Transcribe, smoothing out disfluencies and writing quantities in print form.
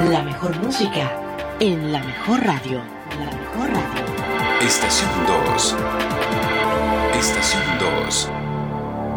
La mejor música en la mejor radio. La mejor radio. Estación 2.